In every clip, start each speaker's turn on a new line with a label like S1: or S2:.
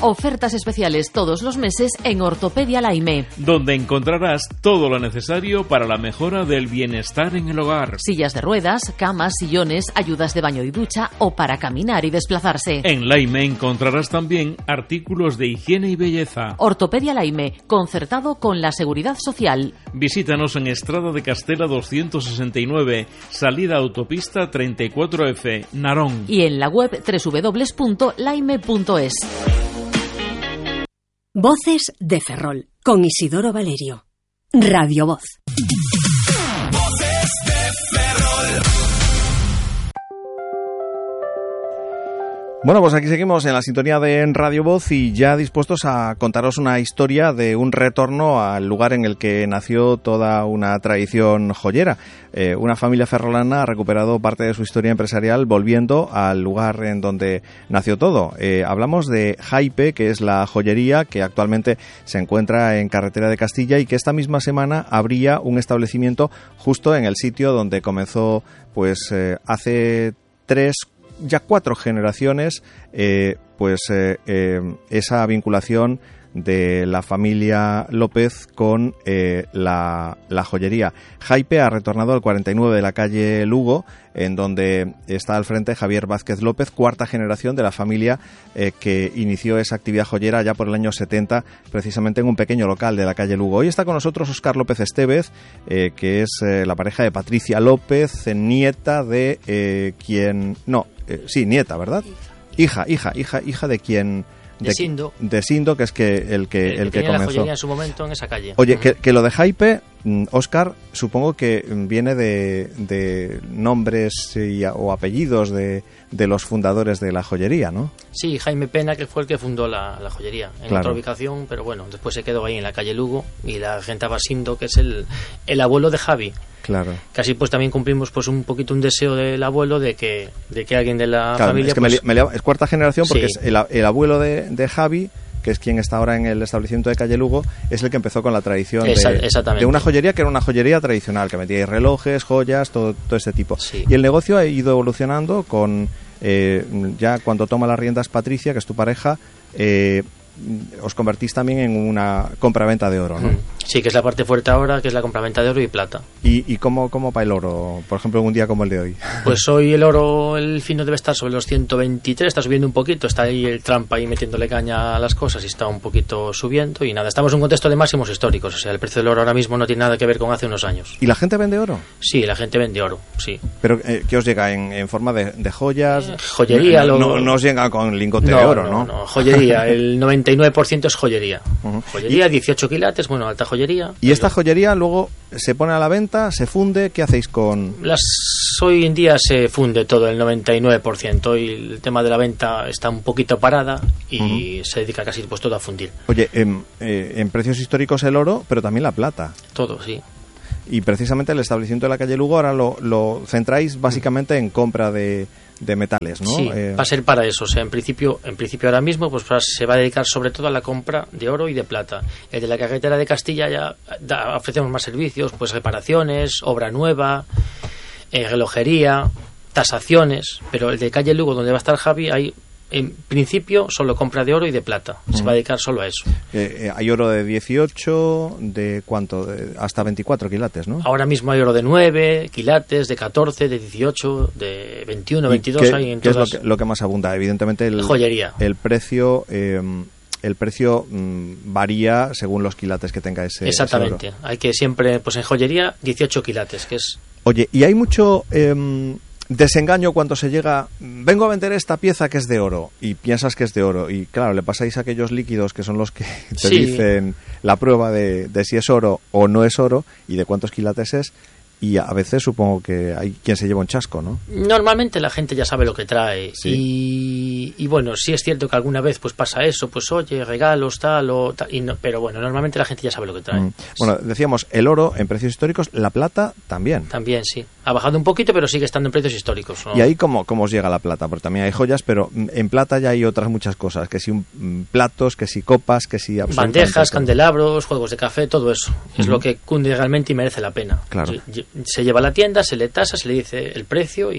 S1: Ofertas especiales todos los meses en Ortopedia Laime,
S2: donde encontrarás todo lo necesario para la mejora del bienestar en el hogar.
S1: Sillas de ruedas, camas, sillones, ayudas de baño y ducha o para caminar y desplazarse.
S2: En Laime encontrarás también artículos de higiene y belleza.
S1: Ortopedia Laime, concertado con la Seguridad Social.
S2: Visítanos en Estrada de Castela 269, salida autopista 34F, Narón.
S1: Y en la web www.laime.es.
S3: Voces de Ferrol, con Isidoro Valerio. Radio Voz.
S4: Voces de Ferrol.
S5: Bueno, pues aquí seguimos en la sintonía de Radio Voz y ya dispuestos a contaros una historia de un retorno al lugar en el que nació toda una tradición joyera. Una familia ferrolana ha recuperado parte de su historia empresarial volviendo al lugar en donde nació todo. Hablamos de Jaipe, que es la joyería que actualmente se encuentra en Carretera de Castilla y que esta misma semana abría un establecimiento justo en el sitio donde comenzó pues hace 4 generaciones esa vinculación de la familia López con la joyería. Jaipe ha retornado al 49 de la calle Lugo, en donde está al frente Javier Vázquez López, cuarta generación de la familia que inició esa actividad joyera ya por el año 70, precisamente en un pequeño local de la calle Lugo. Hoy está con nosotros Óscar López Estevez, que es la pareja de Patricia López, nieta de nieta, ¿verdad? Hija de quien...
S6: De Sindo,
S5: que es el que
S6: tenía
S5: comenzó
S6: la joyería en su momento en esa calle.
S5: Oye, que lo de Jaipe, Óscar, supongo que viene de nombres o apellidos de los fundadores de la joyería, ¿no?
S6: Sí, Jaime Pena, que fue el que fundó la joyería en otra ubicación, pero bueno, después se quedó ahí en la calle Lugo y la gente va Sindo, que es el abuelo de Javi.
S5: Claro.
S6: Casi pues también cumplimos pues un poquito un deseo del abuelo de que alguien de la familia...
S5: Es que es cuarta generación porque
S6: sí.
S5: Es el abuelo de Javi, que es quien está ahora en el establecimiento de calle Lugo, es el que empezó con la tradición de una joyería que era una joyería tradicional, que metía relojes, joyas, todo ese tipo.
S6: Sí.
S5: Y el negocio ha ido evolucionando con... ya cuando toma las riendas Patricia, que es tu pareja, os convertís también en una compraventa de oro, ¿no?
S6: Sí, que es la parte fuerte ahora, que es la compraventa de oro y plata.
S5: ¿Y cómo va el oro, por ejemplo, en un día como el de hoy?
S6: Pues hoy el oro, el fino debe estar sobre los 123, está subiendo un poquito, está ahí el Trump ahí metiéndole caña a las cosas y está un poquito subiendo y nada, estamos en un contexto de máximos históricos, o sea, el precio del oro ahora mismo no tiene nada que ver con hace unos años.
S5: ¿Y la gente vende oro?
S6: Sí, la gente vende oro, sí.
S5: ¿Pero qué os llega? ¿En forma de joyas?
S6: Joyería.
S5: No os llega con lingote de oro, ¿no?
S6: No, joyería, el 99% es joyería. Joyería, 18 quilates, bueno, alta joyería.
S5: ¿Y esta joyería luego se pone a la venta, se funde? ¿Qué hacéis con...?
S6: Hoy en día se funde todo, el 99%. Hoy el tema de la venta está un poquito parada y se dedica casi pues todo a fundir.
S5: Oye, en precios históricos el oro, pero también la plata.
S6: Todo, sí.
S5: Y precisamente el establecimiento de la calle Lugo ahora lo centráis básicamente en compra de metales, ¿no?
S6: Sí, va a ser para eso. O sea, en principio ahora mismo pues se va a dedicar sobre todo a la compra de oro y de plata. El de la Carretera de Castilla ya ofrecemos más servicios, pues reparaciones, obra nueva, relojería, tasaciones, pero el de calle Lugo, donde va a estar Javi, hay en principio solo compra de oro y de plata. Se va a dedicar solo a eso.
S5: Hay oro de 18, ¿de cuánto? Hasta 24 quilates, ¿no?
S6: Ahora mismo hay oro de 9 quilates, de 14, de 18, de 21, 22.
S5: ¿Qué es lo que más abunda? Evidentemente
S6: la joyería.
S5: El precio varía según los quilates que tenga ese
S6: Exactamente.
S5: Ese oro.
S6: Hay que siempre, pues en joyería, 18 quilates, que es...
S5: Oye, ¿y hay mucho desengaño cuando se llega, vengo a vender esta pieza que es de oro, y piensas que es de oro, y claro, le pasáis a aquellos líquidos que son los que te dicen la prueba de si es oro o no es oro, y de cuántos quilates es, y a veces supongo que hay quien se lleva un chasco, ¿no?
S6: Normalmente la gente ya sabe lo que trae, y bueno, sí es cierto que alguna vez pues pasa eso, pues oye, regalos, tal, pero bueno, normalmente la gente ya sabe lo que trae.
S5: Bueno, decíamos, el oro en precios históricos, la plata también.
S6: También, sí. Ha bajado un poquito, pero sigue estando en precios históricos, ¿no?
S5: ¿Y ahí cómo os llega la plata? Porque también hay joyas, pero en plata ya hay otras muchas cosas, que si platos, que si copas, que si...
S6: bandejas, candelabros, juegos de café, todo eso. Es lo que cunde realmente y merece la pena.
S5: Claro.
S6: Se lleva a la tienda, se le tasa, se le dice el precio y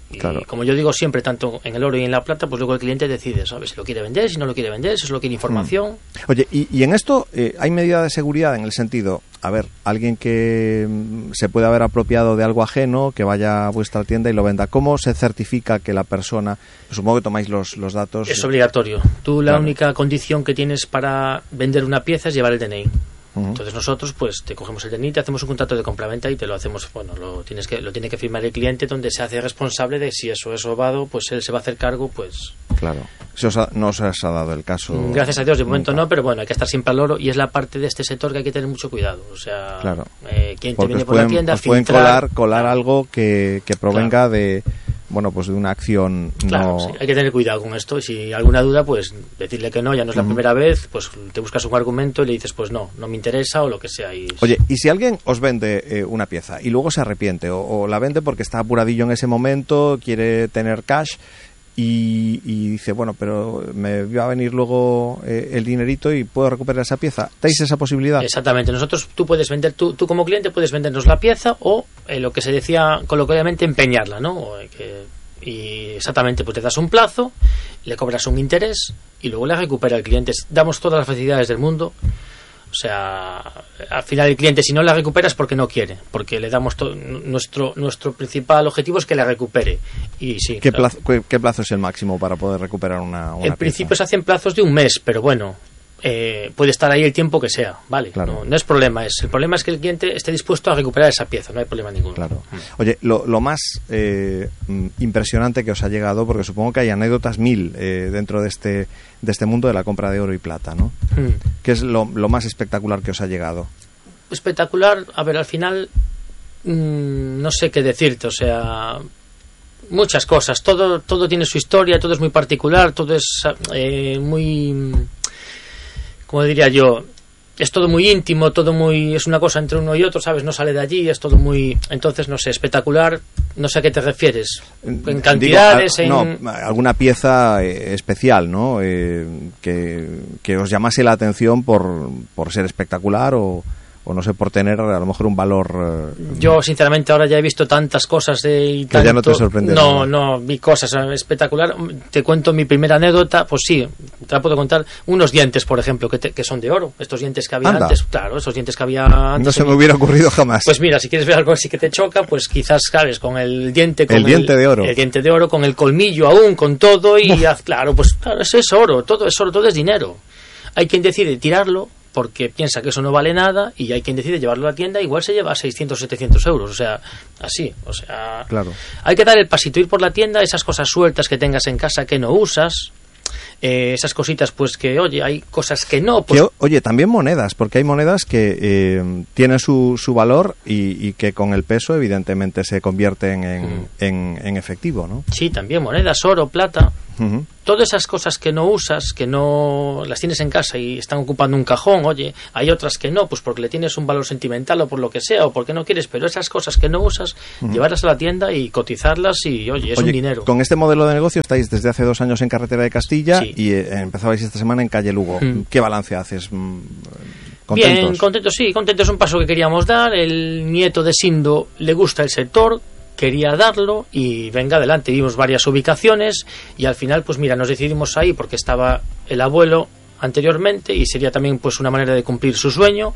S6: Y
S5: claro.
S6: como yo digo siempre, tanto en el oro y en la plata, pues luego el cliente decide, ¿sabes? Si lo quiere vender, si no lo quiere vender, si solo quiere información.
S5: Oye, y en esto hay medida de seguridad en el sentido, a ver, alguien que se puede haber apropiado de algo ajeno, que vaya a vuestra tienda y lo venda. ¿Cómo se certifica que la persona, supongo que tomáis los datos?
S6: Es obligatorio. Tú la
S5: Claro.
S6: única condición que tienes para vender una pieza es llevar el DNI. Entonces nosotros pues te cogemos el DNI, te hacemos un contrato de compraventa y te lo hacemos, bueno, lo tiene que firmar el cliente, donde se hace responsable de si eso es robado, pues él se va a hacer cargo, pues...
S5: Claro. No os ha dado el caso.
S6: Gracias a Dios, de momento
S5: nunca.
S6: no, pero bueno, hay que estar siempre al loro y es la parte de este sector que hay que tener mucho cuidado. O sea,
S5: Claro.
S6: quien te
S5: Porque
S6: viene
S5: os
S6: por la
S5: pueden,
S6: tienda,
S5: os pueden
S6: filtrar...
S5: colar algo que provenga de, bueno, pues de una acción
S6: Claro,
S5: no...
S6: sí, hay que tener cuidado con esto. Y si alguna duda, pues decirle que no, ya no es la primera vez, pues te buscas un argumento y le dices, pues no me interesa o lo que sea. Y...
S5: Oye, ¿y si alguien os vende una pieza y luego se arrepiente o la vende porque está apuradillo en ese momento, quiere tener cash y dice, bueno, pero me va a venir luego el dinerito y puedo recuperar esa pieza? ¿Tenéis esa posibilidad?
S6: Exactamente. Nosotros, tú puedes vender, tú como cliente puedes vendernos la pieza o lo que se decía coloquialmente, empeñarla, ¿no? Y exactamente, pues te das un plazo, le cobras un interés y luego le recupera el cliente. Damos todas las facilidades del mundo. O sea, al final el cliente, si no la recupera es porque no quiere, porque le damos nuestro principal objetivo es que la recupere. Y sí,
S5: ¿Qué,
S6: claro.
S5: ¿Qué plazo es el máximo para poder recuperar una
S6: En
S5: pieza?
S6: principio se hacen plazos de un mes, pero bueno, puede estar ahí el tiempo que sea, ¿vale?
S5: Claro.
S6: No es problema, el problema es que el cliente esté dispuesto a recuperar esa pieza, no hay problema ninguno.
S5: Claro. Oye, lo más impresionante que os ha llegado, porque supongo que hay anécdotas mil dentro de este mundo de la compra de oro y plata, ¿no? ¿Qué es lo más espectacular que os ha llegado?
S6: Espectacular, a ver, al final no sé qué decirte, o sea, muchas cosas, todo tiene su historia, todo es muy particular, todo es muy, como diría yo, es todo muy íntimo, es una cosa entre uno y otro, ¿sabes? No sale de allí, es todo muy... Entonces, no sé, espectacular, no sé a qué te refieres. En cantidades,
S5: No, alguna pieza especial, ¿no? Que os llamase la atención por ser espectacular o no sé, por tener a lo mejor un valor...
S6: Yo, sinceramente, ahora ya he visto tantas cosas que
S5: ya no te sorprende.
S6: No, vi cosas espectacular. Te cuento mi primera anécdota, pues sí, te la puedo contar. Unos dientes, por ejemplo, que son de oro. Estos dientes que había antes, claro, esos dientes que había antes.
S5: No se me hubiera ocurrido jamás.
S6: Pues mira, si quieres ver algo así que te choca, pues quizás, sabes, con el diente...
S5: El diente de oro.
S6: El diente de oro, con el colmillo aún, con todo, y claro, pues claro, eso es oro, todo es dinero. Hay quien decide tirarlo porque piensa que eso no vale nada y hay quien decide llevarlo a la tienda, igual se lleva 600, 700 euros, o sea, así, o sea,
S5: claro.
S6: Hay que dar el pasito, ir por la tienda, esas cosas sueltas que tengas en casa que no usas, esas cositas pues que, oye, hay cosas que no... Pues...
S5: oye, también monedas, porque hay monedas que tienen su valor y que con el peso evidentemente se convierten en efectivo, ¿no?
S6: Sí, también monedas, oro, plata...
S5: Uh-huh.
S6: Todas esas cosas que no usas, que no las tienes en casa y están ocupando un cajón, oye, hay otras que no, pues porque le tienes un valor sentimental o por lo que sea, o porque no quieres, pero esas cosas que no usas, llevarlas a la tienda y cotizarlas y, oye, es un dinero.
S5: Con este modelo de negocio estáis desde hace 2 años en Carretera de Castilla y empezabais esta semana en Calle Lugo. ¿Qué balance haces? ¿Contentos?
S6: Bien, contentos, sí, contentos, es un paso que queríamos dar, el nieto de Sindo le gusta el sector, quería darlo y venga adelante, vimos varias ubicaciones y al final pues mira, nos decidimos ahí porque estaba el abuelo anteriormente y sería también pues una manera de cumplir su sueño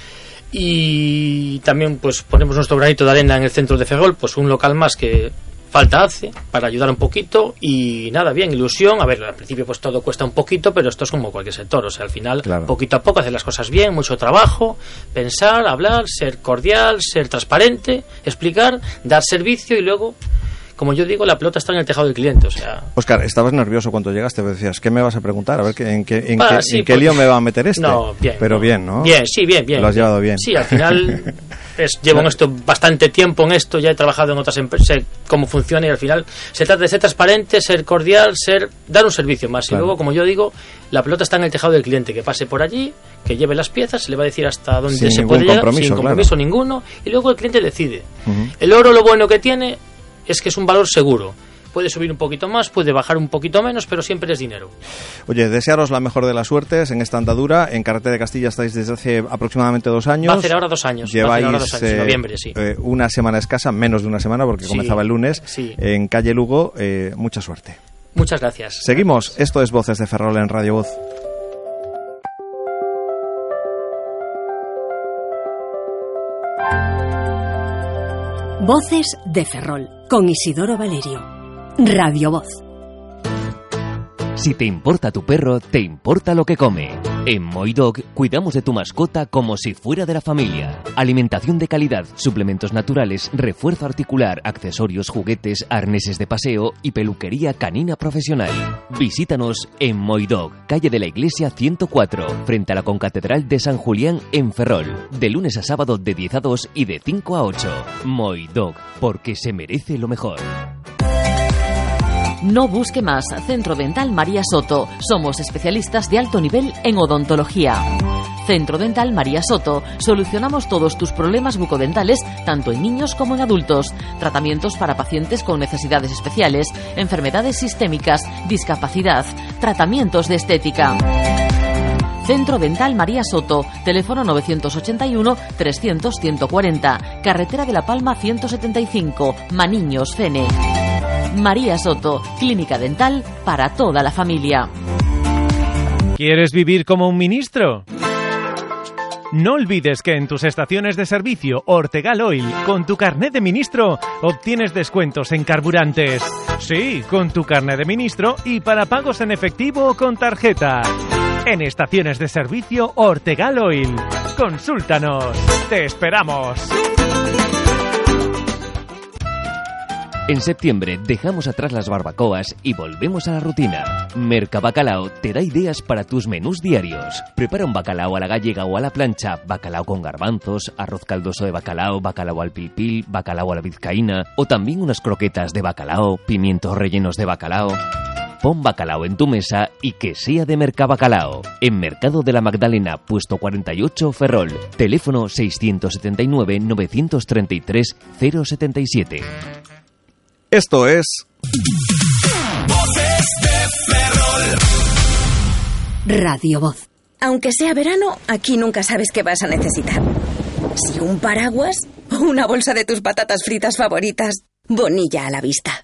S6: y también pues ponemos nuestro granito de arena en el centro de Ferrol, pues un local más que falta hace para ayudar un poquito y nada, bien, ilusión, a ver, al principio pues todo cuesta un poquito, pero esto es como cualquier sector, o sea, al final poquito a poco hacer las cosas bien, mucho trabajo, pensar, hablar, ser cordial, ser transparente, explicar, dar servicio y luego, como yo digo, la pelota está en el tejado del cliente, o sea...
S5: Óscar, estabas nervioso cuando llegaste, decías, ¿qué me vas a preguntar? A ver, ¿en qué lío me va a meter este?
S6: No, bien.
S5: Pero
S6: no.
S5: Bien, ¿no?
S6: Bien, sí, bien.
S5: Lo has llevado bien.
S6: Sí, al final... llevo en esto bastante tiempo en esto, ya he trabajado en otras empresas, sé cómo funciona y al final se trata de ser transparente, ser cordial, dar un servicio más. Claro. Y luego, como yo digo, la pelota está en el tejado del cliente, que pase por allí, que lleve las piezas, se le va a decir hasta dónde se puede llegar, sin compromiso ninguno, y luego el cliente decide. El oro lo bueno que tiene es que es un valor seguro. Puede subir un poquito más, puede bajar un poquito menos, pero siempre es dinero.
S5: Oye, desearos la mejor de las suertes en esta andadura. En Carretera de Castilla estáis desde hace aproximadamente 2 años.
S6: Va a hacer ahora 2 años.
S5: Lleváis
S6: en noviembre, sí.
S5: Una semana escasa, menos de una semana, porque comenzaba el lunes, en calle Lugo. Mucha suerte.
S6: Muchas gracias.
S5: Seguimos. Esto es Voces de Ferrol en Radio Voz.
S3: Voces de Ferrol, con Isidoro Valerio. Radio Voz.
S7: Si te importa tu perro, te importa lo que come. En Moidog cuidamos de tu mascota como si fuera de la familia. Alimentación de calidad, suplementos naturales, refuerzo articular, accesorios, juguetes, arneses de paseo y peluquería canina profesional. Visítanos en Moidog, calle de la Iglesia 104, frente a la Concatedral de San Julián en Ferrol. De lunes a sábado de 10 a 2 y de 5 a 8. Moidog, porque se merece lo mejor.
S1: No busque más. Centro Dental María Soto. Somos especialistas de alto nivel en odontología. Centro Dental María Soto. Solucionamos todos tus problemas bucodentales, tanto en niños como en adultos. Tratamientos para pacientes con necesidades especiales, enfermedades sistémicas, discapacidad, tratamientos de estética. Centro Dental María Soto, teléfono 981-300-140, Carretera de la Palma 175, Maniños, Fene. María Soto, clínica dental para toda la familia.
S8: ¿Quieres vivir como un ministro? No olvides que en tus estaciones de servicio Ortegal Oil, con tu carnet de ministro, obtienes descuentos en carburantes. Sí, con tu carnet de ministro y para pagos en efectivo o con tarjeta. En estaciones de servicio Ortegal Oil. Consúltanos. ¡Te esperamos!
S7: En septiembre dejamos atrás las barbacoas y volvemos a la rutina. Mercabacalao te da ideas para tus menús diarios. Prepara un bacalao a la gallega o a la plancha, bacalao con garbanzos, arroz caldoso de bacalao, bacalao al pilpil, bacalao a la vizcaína o también unas croquetas de bacalao, pimientos rellenos de bacalao. Pon bacalao en tu mesa y que sea de Mercabacalao. En Mercado de la Magdalena, puesto 48, Ferrol. Teléfono 679-933-077.
S5: Esto es...
S4: Voces de Ferrol.
S3: Radio Voz.
S9: Aunque sea verano, aquí nunca sabes qué vas a necesitar. Si un paraguas o una bolsa de tus patatas fritas favoritas. Bonilla a la vista.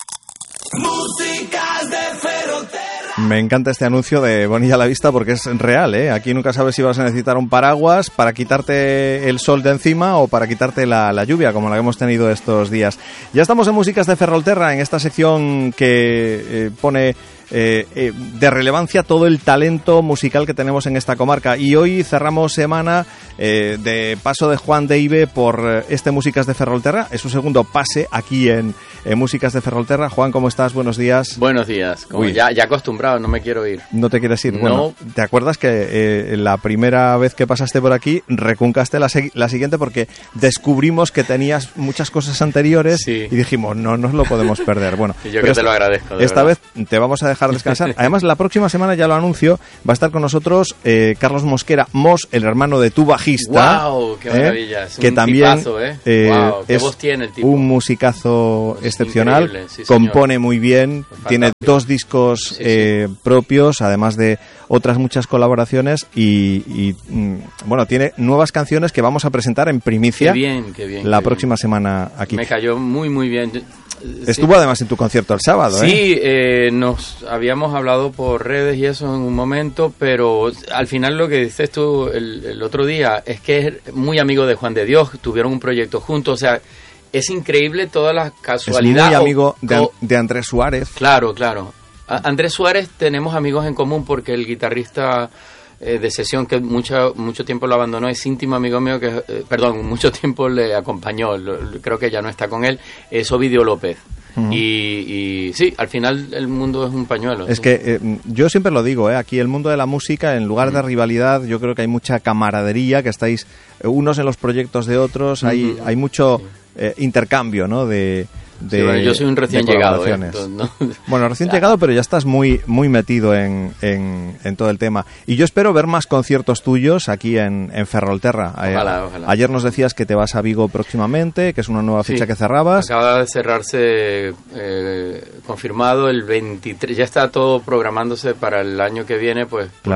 S4: Músicas de Ferroterra.
S5: Me encanta este anuncio de Bonilla a la vista porque es real, ¿eh? Aquí nunca sabes si vas a necesitar un paraguas para quitarte el sol de encima o para quitarte la lluvia, como la que hemos tenido estos días. Ya estamos en Músicas de Ferrolterra, en esta sección que pone de relevancia todo el talento musical que tenemos en esta comarca. Y hoy cerramos semana de paso de Juan de Ibe por este Músicas de Ferrolterra. Es su segundo pase aquí en Músicas de Ferrolterra. Juan, ¿cómo estás? Buenos días.
S10: Buenos días. Como ya acostumbrado, no me quiero ir.
S5: ¿No te quieres ir?
S10: No.
S5: Bueno, ¿te acuerdas que la primera vez que pasaste por aquí recuncaste la siguiente porque descubrimos que tenías muchas cosas anteriores y dijimos, no nos lo podemos perder? Bueno,
S10: y yo que te lo agradezco.
S5: Esta vez te vamos a dejar descansar. Además, la próxima semana, ya lo anuncio, va a estar con nosotros Carlos Mosquera, Mos, el hermano de tu bajista.
S10: ¡Wow! ¡Qué maravilla! Es
S5: que
S10: un
S5: también
S10: tipazo, wow, qué
S5: es
S10: voz tiene el tipo.
S5: Un musicazo excepcional,
S10: sí,
S5: compone muy bien, tiene 2 discos propios, además de otras muchas colaboraciones y bueno, tiene nuevas canciones que vamos a presentar en primicia la próxima semana aquí.
S10: Me cayó muy bien.
S5: Estuvo además en tu concierto el sábado,
S10: Sí, nos habíamos hablado por redes y eso en un momento, pero al final lo que dices tú el otro día es que es muy amigo de Juan de Dios, tuvieron un proyecto juntos, o sea, es increíble toda la casualidad.
S5: Es muy amigo de Andrés Suárez.
S10: Claro. Andrés Suárez tenemos amigos en común porque el guitarrista de sesión que mucho tiempo lo abandonó es íntimo amigo mío mucho tiempo le acompañó, creo que ya no está con él, es Ovidio López. Uh-huh. Y sí, al final el mundo es un pañuelo.
S5: Es que yo siempre lo digo, aquí el mundo de la música, en lugar de rivalidad, yo creo que hay mucha camaradería, que estáis unos en los proyectos de otros, hay mucho intercambio, ¿no? de
S10: Sí, bueno, yo soy un recién llegado.
S5: ¿No? Bueno, recién llegado, pero ya estás muy metido en todo el tema. Y yo espero ver más conciertos tuyos aquí en Ferrolterra.
S10: Ojalá.
S5: Ayer nos decías que te vas a Vigo próximamente, que es una nueva fecha que cerrabas.
S10: Acaba de cerrarse, confirmado el 23. Ya está todo programándose para el año que viene, pues.
S5: Claro.